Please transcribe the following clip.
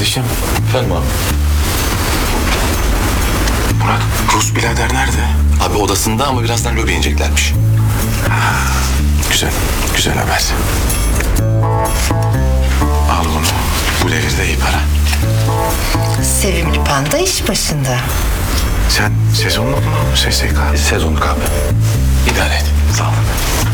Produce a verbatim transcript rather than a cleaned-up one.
Kardeşim, Efendim abi? Murat, Rus birader nerede? Abi odasında ama birazdan lobiye ineceklermiş. Güzel, güzel haber. Al bunu. Bu devirde iyi para. Sevimli panda iş başında. Sen sezonluk mu S S K? Sezonluk abi. İdare et. Sağ olun.